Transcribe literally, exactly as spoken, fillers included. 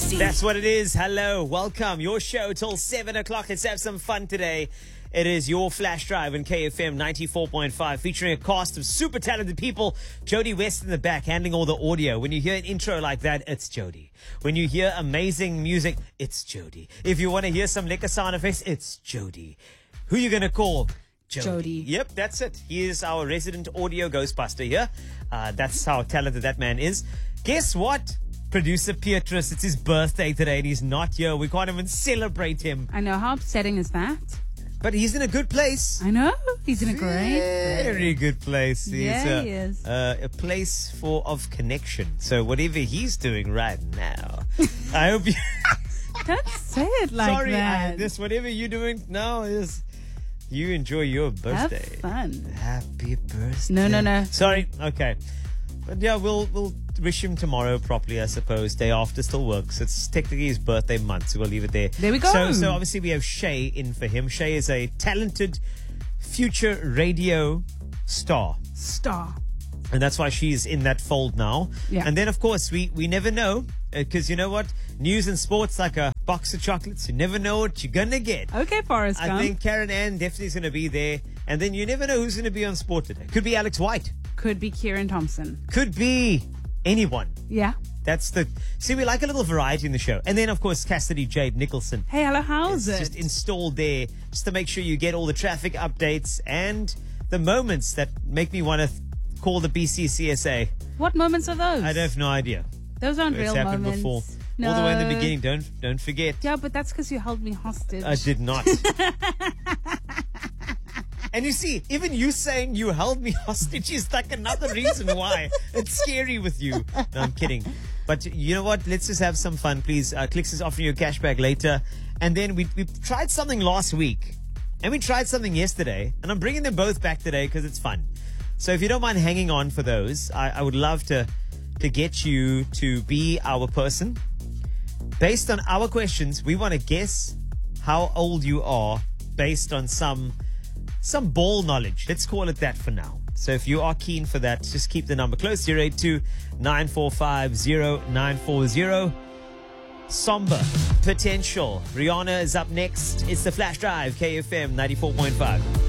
C. That's what it is. Hello, welcome. Your show till seven o'clock. Let's have some fun today. It is your Flash Drive on K F M ninety-four point five, featuring a cast of super talented people. Jody West in the back, handling all the audio. When you hear an intro like that, it's Jody. When you hear amazing music, it's Jody. If you want to hear some liquor sound effects, it's Jody. Who you going to call? Jody. Jody. Yep, that's it. He is our resident audio ghostbuster here. Uh, that's how talented that man is. Guess what? Producer Pietrus, it's his birthday today and he's not here. We can't even celebrate him. I know. How upsetting is that? But he's in a good place. I know. He's in a great, Very good place. He's Yeah, uh, he is. Uh, a place for of connection. So whatever he's doing right now, I hope you... Don't say it like Sorry, that. I, this whatever you're doing now is... You enjoy your Have birthday. fun. Happy birthday. No, no, no. Sorry. Okay. But yeah, we'll we'll wish him tomorrow properly, I suppose. Day after still works. It's technically his birthday month, so we'll leave it there. There we go. So, so obviously we have Shay in for him. Shay is a talented future radio star. Star. And that's why she's in that fold now. Yeah. And then, of course, we, we never know. Because you know what? News and sports like a box of chocolates. You never know what you're going to get. Okay, Forrest I Gump. think Karen Ann definitely is going to be there. And then you never know who's going to be on sport today. Could be Alex White. Could be Kieran Thompson. Could be anyone. Yeah. That's the... See, we like a little variety in the show. And then, of course, Cassidy Jade Nicholson. Hey, hello, how's It's it? just installed there just to make sure you get all the traffic updates and the moments that make me want to th- call the B C C S A. What moments are those? I have no idea. Those aren't It's real happened moments. before. No. All the way in the beginning. Don't don't forget. Yeah, but that's because you held me hostage. I did not. And you see, even you saying you held me hostage is like another reason why it's scary with you. No, I'm kidding. But you know what? Let's just have some fun, please. Uh, Clicks is offering you a cashback later. And then we, we tried something last week. And we tried something yesterday. And I'm bringing them both back today because it's fun. So if you don't mind hanging on for those, I, I would love to, to get you to be our person. Based on our questions, we want to guess how old you are based on some some ball knowledge. Let's call it that for now. So if you are keen for that, just keep the number close. zero eight two, nine four five, zero nine four zero. Somber Potential. Rihanna is up next. It's the Flash Drive, K F M ninety-four point five.